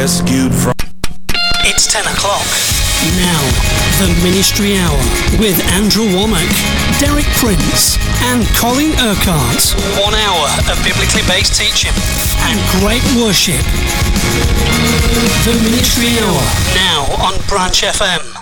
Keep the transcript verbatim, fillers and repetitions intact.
rescued from... It's ten o'clock. Now, the Ministry Hour with Andrew Womack, Derek Prince and Colin Urquhart. One hour of biblically based teaching and great worship. The Ministry Hour, now on Branch F M.